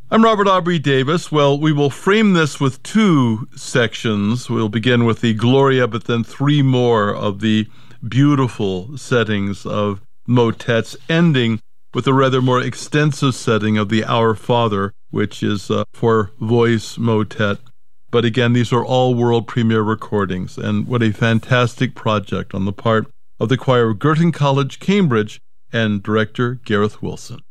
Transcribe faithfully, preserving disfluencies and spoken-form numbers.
I'm Robert Aubrey Davis. Well, we will frame this with two sections. We'll begin with the Gloria, but then three more of the beautiful settings of motets, ending with a rather more extensive setting of the Our Father, which is uh, for voice motet. But again, these are all world premiere recordings, and what a fantastic project on the part of the choir of Girton College, Cambridge, and director Gareth Wilson.